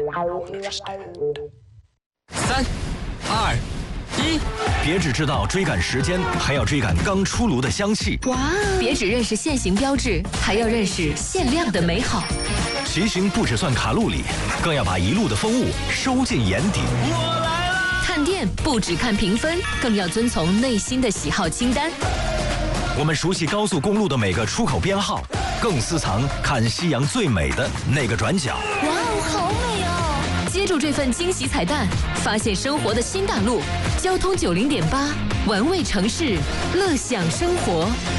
3、2、1， 别只知道追赶时间，还要追赶刚出炉的香气。 哇！别只认识限行标志，还要认识限量的美好。 骑行不只算卡路里，更要把一路的风物收进眼底。 我来啦！ 看店不只看评分，更要遵从内心的喜好清单。 我们熟悉高速公路的每个出口编号，更私藏看夕阳最美的那个转角。 哇哦，好美哦！接住这份惊喜彩蛋，发现生活的新大陆。交通90.8，玩味城市，乐享生活。